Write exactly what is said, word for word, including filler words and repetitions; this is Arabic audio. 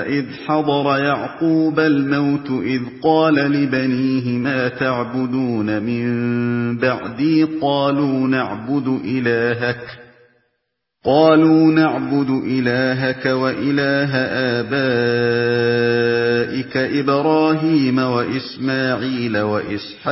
إذ حضر يعقوب الموت إذ قال لبنيه ما تعبدون من بعدي قالوا نعبد إلهك قالوا نعبد إلهك وإله آبائك إبراهيم وإسماعيل وإسحاق